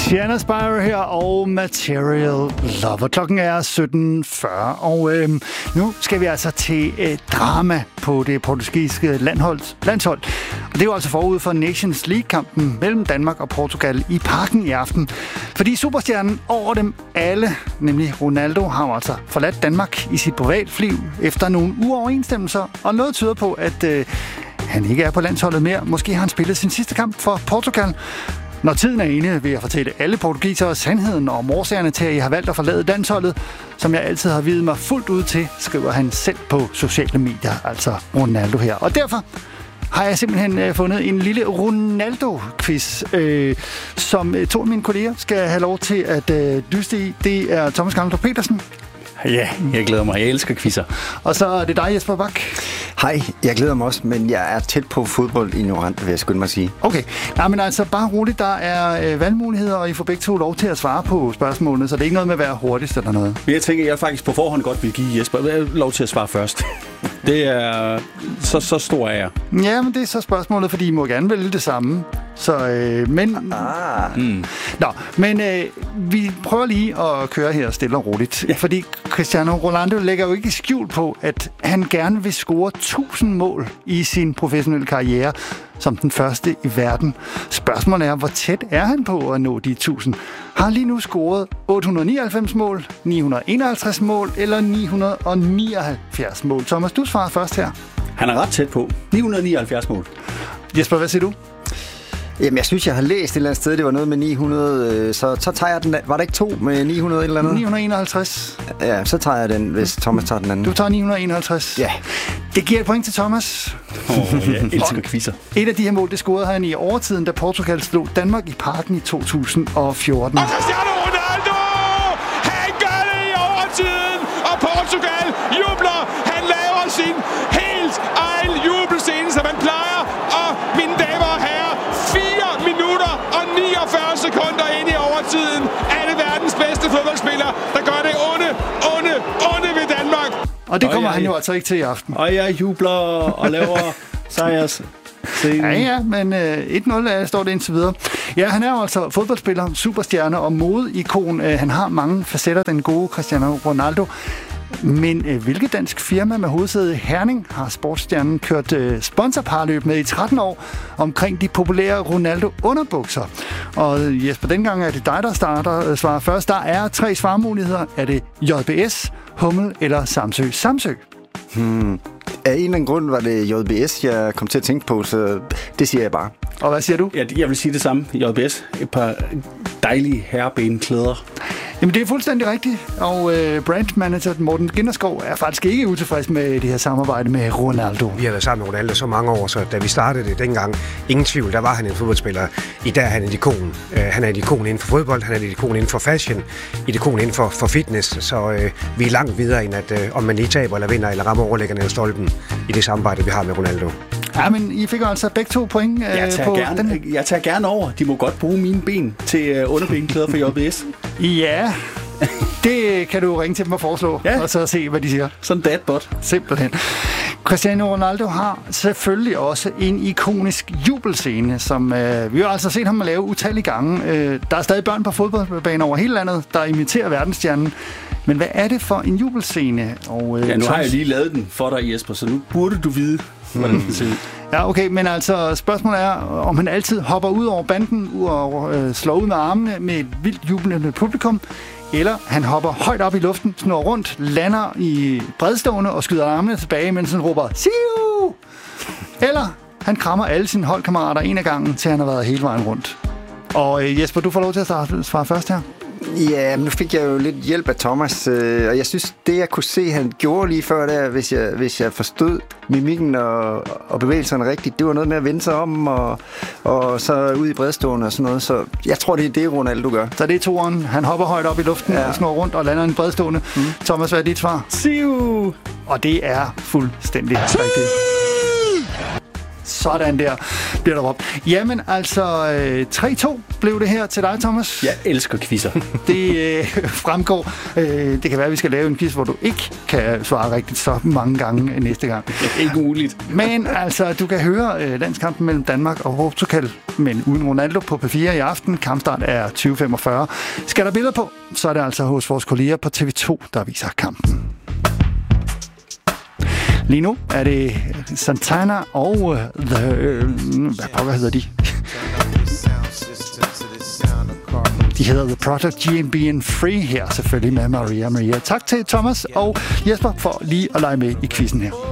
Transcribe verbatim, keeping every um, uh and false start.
Shanna Spire her og Material Lover. Klokken er sytten fyrre, og øh, nu skal vi altså til øh, drama på det portugisiske landhold, landshold. Og det er jo altså forud for Nations League-kampen mellem Danmark og Portugal i Parken i aften. Fordi superstjernen over dem alle, nemlig Ronaldo, har jo altså forladt Danmark i sit privatliv efter nogle uoverensstemmelser. Og noget tyder på, at øh, han ikke er på landsholdet mere. Måske har han spillet sin sidste kamp for Portugal. Når tiden er inde, vil jeg fortælle alle portugisere sandheden om årsagerne til, at I har valgt at forlade landsholdet, som jeg altid har videt mig fuldt ud til, skriver han selv på sociale medier, altså Ronaldo her. Og derfor har jeg simpelthen øh, fundet en lille Ronaldo-quiz, øh, som øh, to af mine kolleger skal have lov til at øh, dyste i. Det er Thomas Gammeltoft Petersen. Ja, jeg glæder mig. Jeg elsker quizzer. Og så er det dig, Jesper Bak. Hej, jeg glæder mig også, men jeg er tæt på fodbold ignorant, vil jeg skynde mig at sige. Okay, nej, men altså bare roligt, der er øh, valgmuligheder, og I får begge to lov til at svare på spørgsmålene, så det er ikke noget med at være hurtigst eller noget. Jeg tænker, jeg faktisk på forhånd godt vil give Jesper lov til at svare først. Det er... Så, så stor er jeg. Ja, men det er så spørgsmålet, fordi I må gerne vælge det samme. Så, øh, men... Ah. Mm. Nå, men øh, vi prøver lige at køre her stille og roligt. Ja. Fordi Cristiano Ronaldo lægger jo ikke skjul på, at han gerne vil score tusind mål i sin professionelle karriere som den første i verden. Spørgsmålet er, hvor tæt er han på at nå de tusind? Har han lige nu scoret otte hundrede nioghalvfems mål, ni hundrede enoghalvtreds mål eller ni hundrede nioghalvfjerds mål? Thomas, du svarer først her. Han er ret tæt på. ni hundrede nioghalvfjerds mål. Jesper, hvad siger du? Jamen, jeg synes, jeg har læst et eller andet sted, det var noget med ni hundrede, så, så tager jeg den. Var der ikke to med ni hundrede eller andet? ni hundrede enoghalvtreds. Ja, så tager jeg den, hvis Thomas tager den anden. Du tager ni hundrede enoghalvtreds. Ja. Det giver et point til Thomas. Åh, oh, jeg elsker quizzer. Et af de her mål, det scorede han i overtiden, da Portugal slog Danmark i Parken i to tusind og fjorten. Og Cristiano Ronaldo! Han gør det i overtiden, og Portugal jubler. Han laver sin helt egen jubelscene, som man plejer. Og mine damer og herrer, fire minutter og niogfyrre sekunder ind i overtiden er det verdens bedste fodboldspiller, der gør det onde, onde, onde ved Danmark. Og det kommer og jeg, han jo altså ikke til i aften. Og jeg jubler og laver sejrs. Ja, ja, men øh, et nul er, står det indtil videre. Ja, han er jo altså fodboldspiller, superstjerne og modeikon. Øh, han har mange facetter, den gode Cristiano Ronaldo. Men øh, hvilket dansk firma med hovedsæde i Herning har sportsstjernen kørt øh, sponsorparløb med i tretten år omkring de populære Ronaldo-underbukser? Og Jesper, dengang er det dig, der starter øh, svarer først. Der er tre svarmuligheder. Er det J B S, Hummel eller Samsø? Samsø. Hmm. Af en eller anden grund var det J B S, jeg kom til at tænke på, så det siger jeg bare. Og hvad siger du? Ja, jeg vil sige det samme. J B S. Et par dejlige herrebenklæder. Jamen, det er fuldstændig rigtigt. Og øh, brandmanager Morten Ginderskov er faktisk ikke utilfreds med det her samarbejde med Ronaldo. Vi har været sammen med Ronaldo så mange år, så da vi startede det dengang, ingen tvivl, der var han en fodboldspiller. I dag er han et ikon. Uh, han er et ikon inden for fodbold, han er et ikon inden for fashion, et ikon inden for, for fitness. Så uh, vi er langt videre end at, uh, om man lige taber eller vinder eller rammer overlæggerne eller stolpen i det samarbejde, vi har med Ronaldo. Ja, men I fik altså begge to point øh, jeg tager på gerne, den. Jeg tager gerne over. De må godt bruge mine ben til uh, underbenklæder for J B S. Ja, det kan du ringe til dem og foreslå, ja. Og så se, hvad de siger. Sådan dadbot. Simpelthen. Cristiano Ronaldo har selvfølgelig også en ikonisk jubelscene, som øh, vi har altså set ham lave utallige gange. Øh, der er stadig børn på fodboldbaner over hele landet, der imiterer verdensstjernen. Men hvad er det for en jubelscene? Og, øh, ja, nu har jeg lige lavet den for dig, Jesper, så nu burde du vide, hvordan den ser ud. Ja, okay, men altså spørgsmålet er, om han altid hopper ud over banden og øh, slår ud med armene med et vildt jubelende publikum, eller han hopper højt op i luften, snurrer rundt, lander i bredstående og skyder armene tilbage, mens han råber Siu! Eller han krammer alle sine holdkammerater en af gangen, til han har været hele vejen rundt. Og øh, Jesper, du får lov til at svare først her. Ja, nu fik jeg jo lidt hjælp af Thomas, øh, og jeg synes, det jeg kunne se, han gjorde lige før der, hvis jeg, hvis jeg forstod mimikken og, og bevægelserne rigtigt, det var noget med at vende sig om og, og så ud i bredstående og sådan noget, så jeg tror, det er det, Ronaldo gør. Så det er toeren. Han hopper højt op i luften, ja, og snor rundt og lander i en bredstående. Mm. Thomas, hvad er dit svar? Siu! Og det er fuldstændig rigtigt. Sådan der bliver der råbt. Jamen altså, øh, tre to blev det her til dig, Thomas. Jeg elsker quizzer. Det øh, fremgår. Øh, det kan være, at vi skal lave en quiz, hvor du ikke kan svare rigtigt så mange gange næste gang. Ikke muligt. Men altså, du kan høre øh, landskampen mellem Danmark og Portugal, men uden Ronaldo på P fire i aften. Kampstart er tyve femogfyrre. Skal der billeder på, så er det altså hos vores kolleger på T V to, der viser kampen. Lige nu er det Santana og uh, The... Øh, hvad pokker hedder de? De hedder The Prodigy and Being Free her, selvfølgelig med Maria Maria. Tak til Thomas og Jesper for lige at lege med i quizzen her.